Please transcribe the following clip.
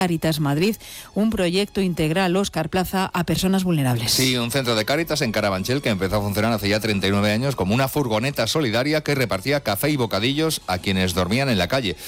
Cáritas Madrid, un proyecto integral, Óscar Plaza, a personas vulnerables. Sí, un centro de Cáritas en Carabanchel que empezó a funcionar hace ya 39 años como una furgoneta solidaria que repartía café y bocadillos a quienes dormían en la calle.